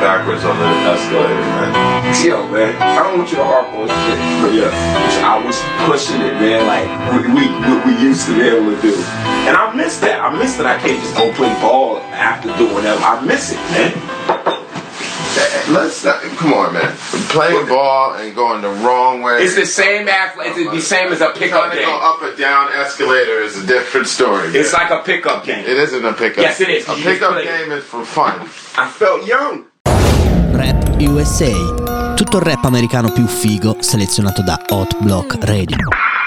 backwards on the escalator, man. Yo, man, I don't want you to harp on shit, but yeah, I was pushing it, man, like we used to be able to do. And I miss that. I miss that I can't just go play ball after doing that. I miss it, man. Let's not, come on, man. Playing ball and going the wrong way. It's the same athlete. It's the same as a pickup game. Trying to go up or down escalator is a different story. Man. It's like a pickup game. It isn't a pickup. Yes, it is. A pickup game is for fun. I felt young. Rap USA. Tutto il rap americano più figo selezionato da Hot Block Radio.